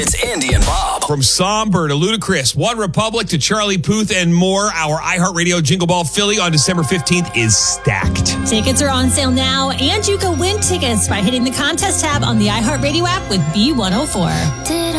It's Andy and Bob. From Somber to Ludacris, One Republic to Charlie Puth and more, our iHeartRadio Jingle Ball Philly on December 15th is stacked. Tickets are on sale now, and you can win tickets by hitting the contest tab on the iHeartRadio app with B104.